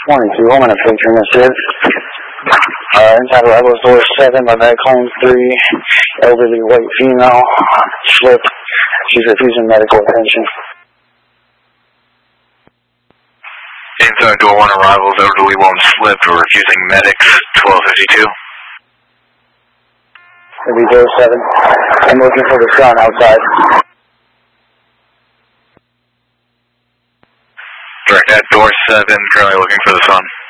22, home and a picture, Miss. Inside arrivals, door 7, by medic home 3, elderly white female, slipped. She's refusing medical attention. Inside door 1 arrivals, elderly woman slipped, we're refusing medics, 1252. Maybe door 7. I'm looking for the sun outside. Direct at door 7, currently looking for the sun.